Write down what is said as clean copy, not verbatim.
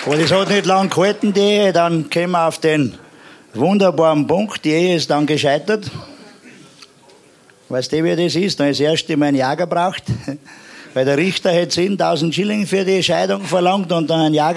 Aber das hat nicht lang gehalten, die Ehe. Dann kämen wir auf den wunderbaren Punkt. Die Ehe ist dann gescheitert. Weißt du, wie das ist? Dann ist erst immer ein Jahr gebraucht. Weil der Richter hätte 10.000 Schilling für die Scheidung verlangt und dann ein Jahr